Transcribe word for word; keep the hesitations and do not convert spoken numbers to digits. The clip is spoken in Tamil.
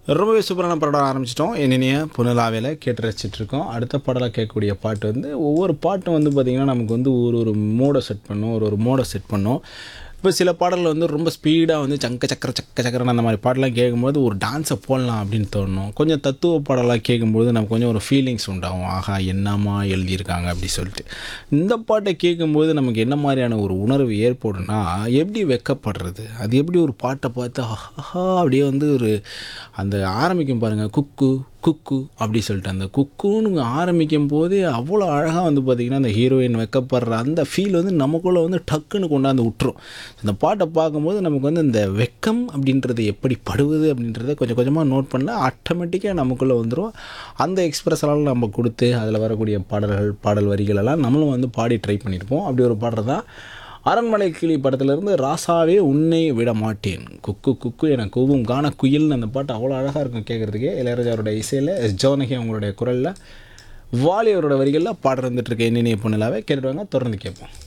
ரொம்பவே சூப்பரான படம் ஆரம்பிச்சிட்டோம். என்னைய புனலாவேல கேட்டு ரசிச்சிட்ருக்கோம். அடுத்த பாடலாக கேட்கக்கூடிய பாட்டு வந்து ஒவ்வொரு பாட்டும் வந்து பார்த்திங்கன்னா நமக்கு வந்து ஒரு ஒரு மோடை செட் பண்ணும், ஒரு ஒரு மோடை செட் பண்ணும். இப்போ சில பாடல்கள் வந்து ரொம்ப ஸ்பீடாக வந்து சங்க சக்கர சக்க சக்கரன்னு அந்த மாதிரி பாடலாம் கேட்கும்போது ஒரு டான்ஸை போடலாம் அப்படின்னு தோணும். கொஞ்சம் தத்துவ பாடலாக கேட்கும்போது நமக்கு கொஞ்சம் ஒரு ஃபீலிங்ஸ் உண்டாகும். ஆஹா என்னம்மா எழுதியிருக்காங்க அப்படி சொல்லிட்டு. இந்த பாட்டை கேட்கும்போது நமக்கு என்ன மாதிரியான ஒரு உணர்வு ஏற்படும்னா, எப்படி வெட்கப்படுறது, அது எப்படி ஒரு பாட்டை பார்த்து ஆஹா அப்படியே வந்து ஒரு அந்த ஆரம்பிக்கும் பாருங்கள், குக்கு குக்கு அப்படி சொல்லிட்டு அந்த குக்குன்னு ஆரம்பிக்கும் போதே அவ்வளோ அழகாக வந்து பார்த்திங்கன்னா அந்த ஹீரோயின் வெக்கப்படுற அந்த ஃபீல் வந்து நமக்குள்ளே வந்து டக்குன்னு கொண்டாந்து விட்டுரும். இந்த பாட்டை பார்க்கும்போது நமக்கு வந்து இந்த வெக்கம் அப்படின்றது எப்படி படுவது அப்படின்றத கொஞ்சம் கொஞ்சமாக நோட் பண்ணால் ஆட்டோமேட்டிக்காக நமக்குள்ளே வந்துடும். அந்த எக்ஸ்பிரஸ்லாம் நம்ம கொடுத்து அதில் வரக்கூடிய பாடல்கள் பாடல் வரிகள் எல்லாம் நம்மளும் வந்து பாடி ட்ரை பண்ணியிருப்போம். அப்படி ஒரு பாடல் தான் அரண்மனை கிளி படத்துலேருந்து ராசாவே உன்னை விட மாட்டேன், குக்கு குக்கு என கூவும் கான குயில்னு அந்த பாட்டு அவ்வளோ அழகாக இருக்கும் கேட்குறதுக்கே. இளையராஜாவோட இசையில் எஸ் ஜானகி அவங்களுடைய குரலில் வாலி அவரோட வரிகளில் பாடுற வந்துட்டுருக்க என்னென்ன பொண்ணுலாவே கேட்டுடுவாங்க. தொடர்ந்து கேட்போம்.